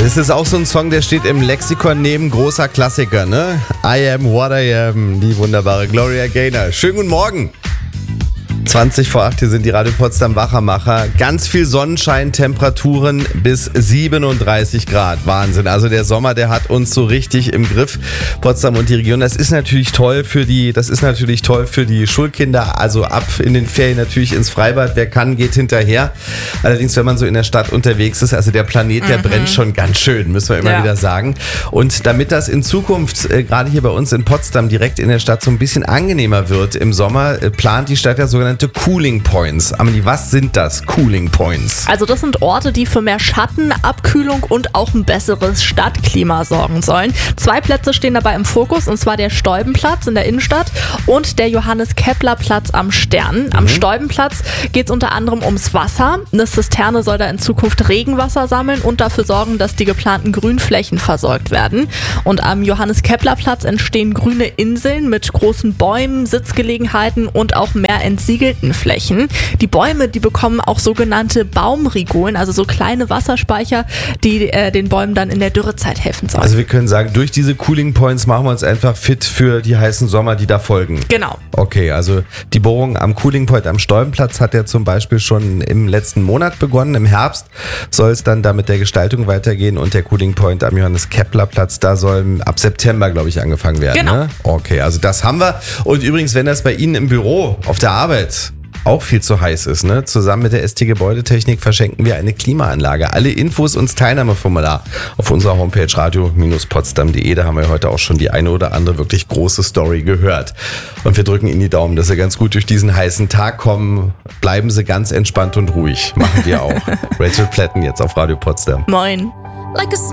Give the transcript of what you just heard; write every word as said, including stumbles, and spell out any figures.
Das ist auch so ein Song, der steht im Lexikon neben großer Klassiker, ne? I am what I am, die wunderbare Gloria Gaynor. Schönen guten Morgen. zwanzig vor acht, hier sind die Radio Potsdam Wachermacher. Ganz viel Sonnenschein, Temperaturen bis siebenunddreißig Grad. Wahnsinn. Also der Sommer, der hat uns so richtig im Griff. Potsdam und die Region. Das ist natürlich toll für die, das ist natürlich toll für die Schulkinder. Also ab in den Ferien natürlich ins Freibad. Wer kann, geht hinterher. Allerdings, wenn man so in der Stadt unterwegs ist, also der Planet, der mhm. brennt schon ganz schön, müssen wir immer ja. wieder sagen. Und damit das in Zukunft, äh, gerade hier bei uns in Potsdam, direkt in der Stadt so ein bisschen angenehmer wird im Sommer, äh, plant die Stadt ja sogenannte Cooling Points. Amelie, was sind das, Cooling Points? Also das sind Orte, die für mehr Schatten, Abkühlung und auch ein besseres Stadtklima sorgen sollen. Zwei Plätze stehen dabei im Fokus, und zwar der Steubenplatz in der Innenstadt und der Johannes-Kepler-Platz am Stern. Am mhm. Steubenplatz geht es unter anderem ums Wasser. Eine Zisterne soll da in Zukunft Regenwasser sammeln und dafür sorgen, dass die geplanten Grünflächen versorgt werden. Und am Johannes-Kepler-Platz entstehen grüne Inseln mit großen Bäumen, Sitzgelegenheiten und auch mehr entsiegelten Flächen. Die Bäume, die bekommen auch sogenannte Baumrigolen, also so kleine Wasserspeicher, die äh, den Bäumen dann in der Dürrezeit helfen sollen. Also wir können sagen, durch diese Cooling Points machen wir uns einfach fit für die heißen Sommer, die da folgen. Genau. Okay, also die Bohrung am Cooling Point am Steubenplatz hat ja zum Beispiel schon im letzten Monat begonnen. Im Herbst soll es dann da mit der Gestaltung weitergehen, und der Cooling Point am Johannes-Kepler-Platz, da soll ab September, glaube ich, angefangen werden. Genau. Ne? Okay, also das haben wir. Und übrigens, wenn das bei Ihnen im Büro, auf der Arbeit auch viel zu heiß ist, ne? Zusammen mit der S T Gebäudetechnik verschenken wir eine Klimaanlage. Alle Infos und das Teilnahmeformular auf unserer Homepage radio Bindestrich potsdam punkt de. Da haben wir heute auch schon die eine oder andere wirklich große Story gehört. Und wir drücken Ihnen die Daumen, dass Sie ganz gut durch diesen heißen Tag kommen. Bleiben Sie ganz entspannt und ruhig. Machen wir auch. Rachel Platten jetzt auf Radio Potsdam. Moin. Like a